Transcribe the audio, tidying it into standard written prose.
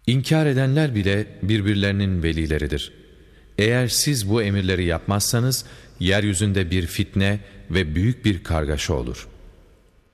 İnkar edenler bile birbirlerinin velileridir. Eğer siz bu emirleri yapmazsanız, yeryüzünde bir fitne ve büyük bir kargaşa olur.''